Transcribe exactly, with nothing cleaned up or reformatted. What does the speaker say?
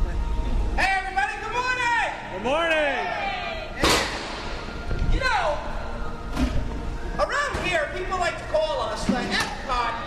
Hey, everybody, good morning! Good morning! You know, around here, people like to call us the Epcot